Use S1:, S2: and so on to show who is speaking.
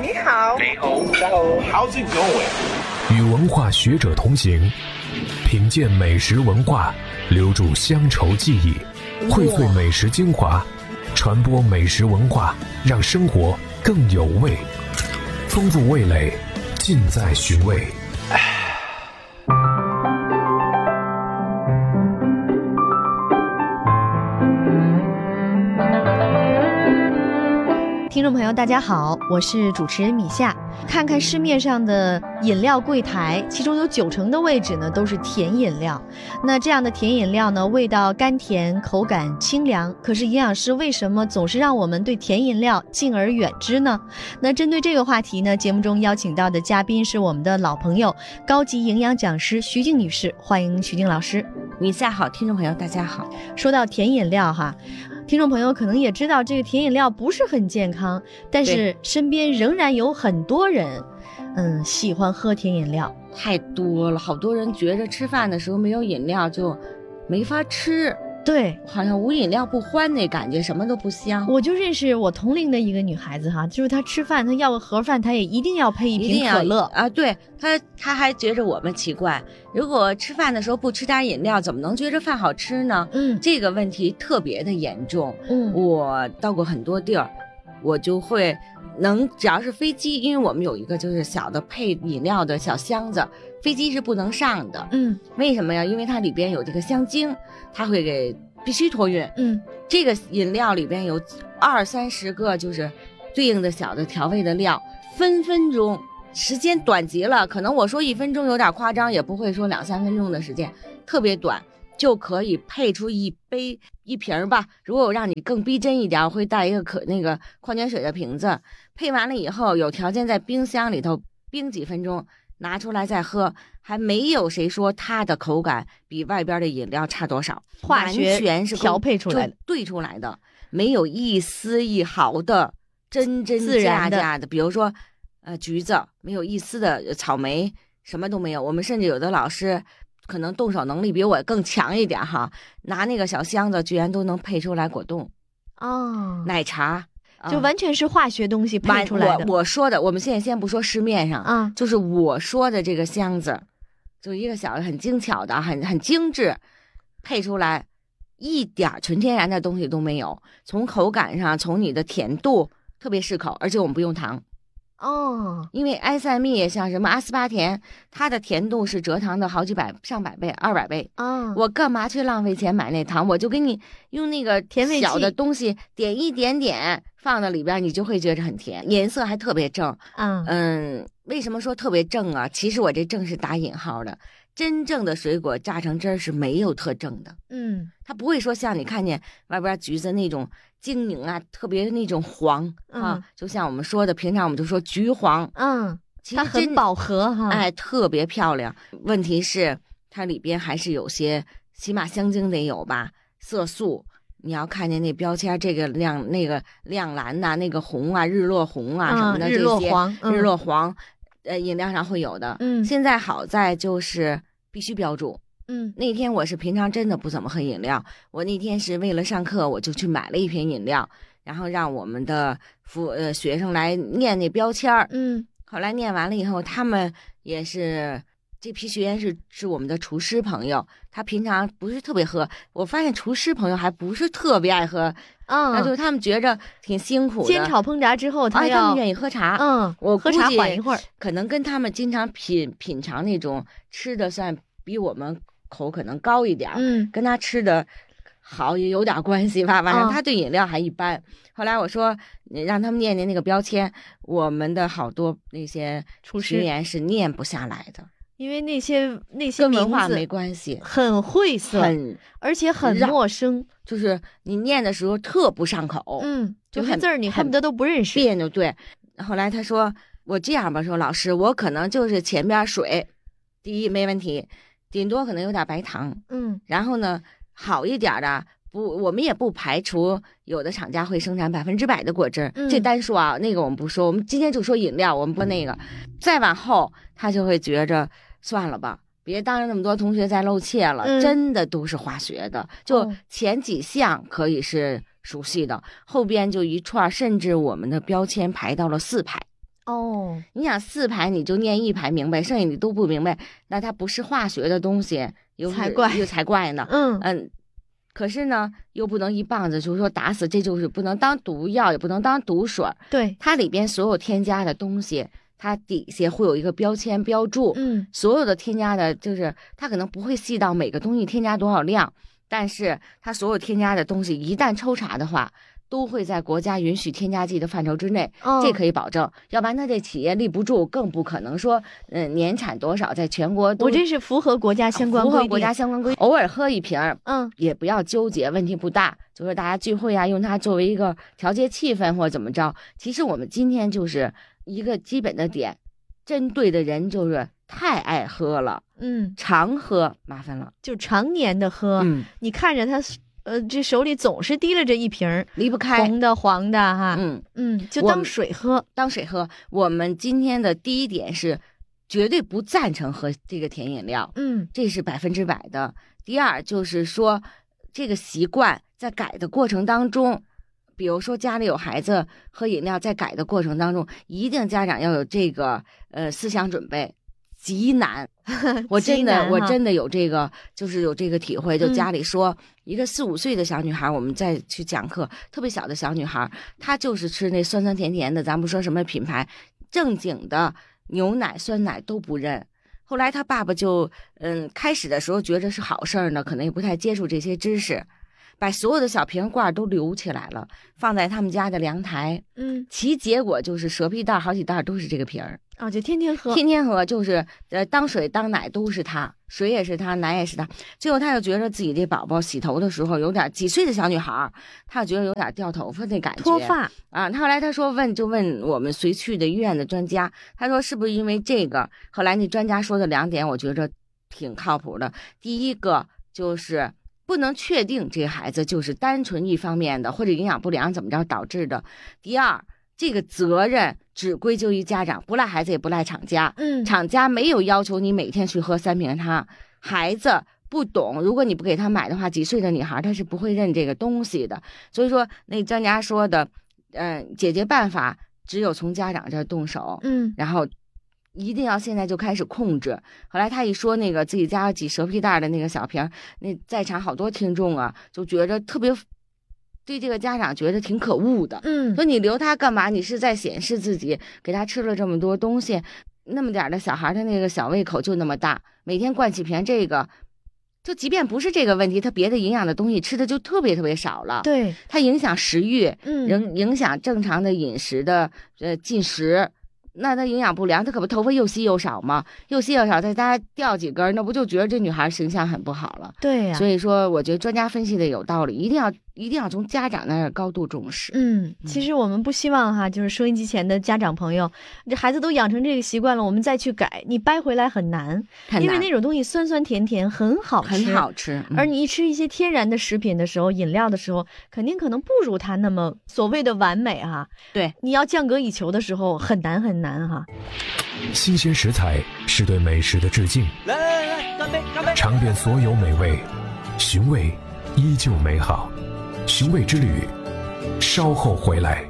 S1: 你好。
S2: 你好。How's it going？
S3: 与文化学者同行，品鉴美食文化，留住乡愁记忆，荟萃美食精华，传播美食文化，让生活更有味。丰富味蕾，尽在寻味。
S4: 听众朋友大家好，我是主持人米夏。看看市面上的饮料柜台，其中有90%的位置呢都是甜饮料。那这样的甜饮料呢，味道甘甜，口感清凉。可是营养师为什么总是让我们对甜饮料敬而远之呢？那针对这个话题呢，节目中邀请到的嘉宾是我们的老朋友，高级营养讲师徐静女士，欢迎徐静老师。
S5: 米夏好，听众朋友大家好。
S4: 说到甜饮料哈，听众朋友可能也知道这个甜饮料不是很健康，但是身边仍然有很多人喜欢喝甜饮料。
S5: 太多了，好多人觉着吃饭的时候没有饮料就没法吃，
S4: 对，
S5: 好像无饮料不欢那感觉，什么都不香。
S4: 我就认识我同龄的一个女孩子哈，就是她吃饭，她要个盒饭，她也一定要配一瓶可乐
S5: 啊。对，她还觉着我们奇怪，如果吃饭的时候不吃点饮料，怎么能觉着饭好吃呢？这个问题特别的严重。我到过很多地儿，我就会只要是飞机，因为我们有一个就是小的配饮料的小箱子，飞机是不能上的。为什么呀？因为它里边有这个香精，它会必须托运。这个饮料里边有20-30个就是对应的小的调味的料，分分钟，时间短极了，可能我说1分钟有点夸张，也不会说2-3分钟的时间，特别短就可以配出一瓶吧。如果我让你更逼真一点，我会带一个那个矿泉水的瓶子，配完了以后有条件在冰箱里头冰几分钟，拿出来再喝，还没有谁说它的口感比外边的饮料差多少，
S4: 化学
S5: 完全是
S4: 调配出来的，
S5: 兑出来的，没有一丝一毫的真假的，比如说橘子没有一丝的，草莓什么都没有。我们甚至有的老师可能动手能力比我更强一点哈，拿那个小箱子居然都能配出来果冻奶茶，
S4: 就完全是化学东西配出来的。
S5: 我说的，我们现在先不说市面上，就是我说的这个箱子，就一个小的很精巧的很精致，配出来一点纯天然的东西都没有，从口感上，从你的甜度特别适口，而且我们不用糖。因为埃塞蜜像什么阿斯巴甜，它的甜度是蔗糖的好几百上百倍200倍。我干嘛去浪费钱买那糖？我就给你用那个甜味小的东西点一点点放到里边，你就会觉得很甜，颜色还特别正。为什么说特别正啊？其实我这正是打引号的，真正的水果榨成汁儿是没有特正的。它不会说像你看见外边橘子那种晶莹啊，特别那种黄就像我们说的，平常我们就说橘黄。
S4: 它很饱和哈，
S5: 特别漂亮。问题是它里边还是有些，起码香精得有吧，色素。你要看见那标签，这个亮那个亮蓝呐，那个红啊，日落红啊什么的，
S4: 日落黄，
S5: 日落黄，饮料上会有的。现在好在就是必须标注。那天我是平常真的不怎么喝饮料，我那天是为了上课，我就去买了一瓶饮料，然后让我们的学生来念那标签。后来念完了以后，他们也是这批学员是我们的厨师朋友，他平常不是特别喝，我发现厨师朋友还不是特别爱喝。那就他们觉着挺辛苦的，
S4: 煎炒烹炸之后他
S5: 们愿意喝茶。我
S4: 喝茶缓一会儿，
S5: 可能跟他们经常品尝那种吃的算比我们口可能高一点，跟他吃的好也有点关系吧。反正他对饮料还一般。后来我说你让他们念那个标签，我们的好多那些学员是念不下来的，
S4: 因为那些
S5: 跟文化没关系，
S4: 很晦涩，而且很陌生，
S5: 就是你念的时候特不上口。
S4: 就很字儿你恨不得都不认识，
S5: 别扭。对，后来他说我这样吧，说老师我可能就是前边水第一没问题，顶多可能有点白糖。然后呢好一点的我们也不排除有的厂家会生产100%的果汁，这单说啊，那个我们不说，我们今天就说饮料，我们不那个。再往后他就会觉着算了吧，别当着那么多同学再露怯了，真的都是化学的。就前几项可以是熟悉的，后边就一串，甚至我们的标签排到了4排。
S4: 哦，
S5: 你想4排你就念1排明白，剩下你都不明白，那它不是化学的东西，又才怪呢。可是呢，又不能一棒子就是说打死，这就是不能当毒药，也不能当毒水。
S4: 对，
S5: 它里边所有添加的东西，它底下会有一个标签标注，所有的添加的，就是它可能不会细到每个东西添加多少量，但是它所有添加的东西一旦抽查的话，都会在国家允许添加剂的范畴之内，这可以保证。要不然他这企业立不住，更不可能说，年产多少在全国都。
S4: 我这是符合国家相关规定，
S5: 符合国家相关规定。偶尔喝一瓶，也不要纠结，问题不大。就说大家聚会啊，用它作为一个调节气氛或者怎么着。其实我们今天就是一个基本的点，针对的人就是太爱喝了，常喝麻烦了，
S4: 就常年的喝，你看着他。这手里总是提了这一瓶，
S5: 离不开
S4: 红的黄的哈，就当水喝，
S5: 当水喝。我们今天的第一点是，绝对不赞成喝这个甜饮料，这是100%的。第二就是说，这个习惯在改的过程当中，比如说家里有孩子喝饮料，在改的过程当中，一定家长要有这个思想准备。极难，我真的有这个，就是有这个体会。就家里说一个4、5岁的小女孩，我们再去讲课，特别小的小女孩，她就是吃那酸酸甜甜的，咱不说什么品牌，正经的牛奶、酸奶都不认。后来她爸爸就，开始的时候觉得是好事儿呢，可能也不太接触这些知识。把所有的小瓶罐都留起来了，放在他们家的阳台。其结果就是蛇皮袋好几袋都是这个瓶儿
S4: 啊，就天天喝，
S5: 就是当水当奶都是他，水也是他，奶也是他。最后他就觉得自己这宝宝洗头的时候有点，几岁的小女孩，他就觉得有点掉头发那感觉，
S4: 脱发
S5: 啊。后来他说问我们随去的医院的专家，他说是不是因为这个？后来那专家说的2点，我觉着挺靠谱的。第一个就是不能确定这个孩子就是单纯一方面的或者营养不良怎么着导致的。第二，这个责任只归咎于家长，不赖孩子也不赖厂家。厂家没有要求你每天去喝3瓶汤，孩子不懂，如果你不给他买的话，几岁的女孩她是不会认这个东西的。所以说那专家说的解决办法只有从家长这儿动手，然后一定要现在就开始控制。后来他一说那个自己家挤蛇皮袋的那个小瓶，那在场好多听众啊就觉得特别对这个家长觉得挺可恶的，说你留他干嘛？你是在显示自己给他吃了这么多东西，那么点的小孩他那个小胃口就那么大，每天灌几瓶这个，就即便不是这个问题，他别的营养的东西吃的就特别特别少了，
S4: 对，
S5: 他影响食欲，影响正常的饮食的进食。那他营养不良，他可不头发又稀又少吗？又稀又少，再大家掉几根，那不就觉得这女孩形象很不好了？
S4: 对呀，
S5: 所以说我觉得专家分析的有道理，一定要从家长那儿高度重视。
S4: 其实我们不希望哈，就是收音机前的家长朋友，这孩子都养成这个习惯了，我们再去改，你掰回来很难，因为那种东西酸酸甜甜很好吃，而你一吃一些天然的食品的时候，饮料的时候，可能不如它那么所谓的完美哈。
S5: 对，
S4: 你要降格以求的时候，很难哈。
S3: 新鲜食材是对美食的致敬，
S2: 来，干杯！
S3: 尝遍所有美味，寻味依旧美好。寻味之旅，稍后回来。